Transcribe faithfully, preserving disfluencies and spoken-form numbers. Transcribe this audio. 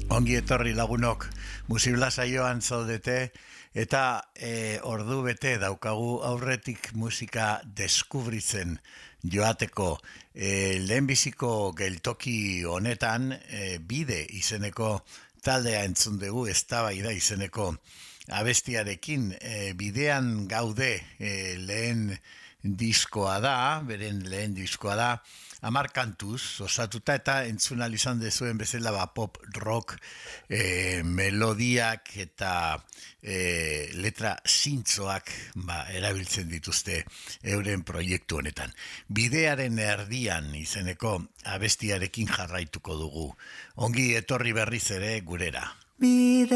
Ongi etorri lagunok, musibla saioan zaudete eta e, ordu bete daukagu aurretik musika deskubritzen joateko. E, lehenbiziko geltoki honetan e, bide izeneko taldea entzun dugu, eztabaida izeneko abestiarekin. E, bidean gaude e, lehen diskoa da, beren lehen diskoa da, hamar kantuz osatuta eta entzun ahal izan dezuen bezala ba, pop rock e, melodiak eta e, letra zintzoak ba, erabiltzen dituzte euren proiektu honetan. Bidearen erdian izeneko abestiarekin jarraituko dugu. Ongi etorri berriz ere gurera. Bide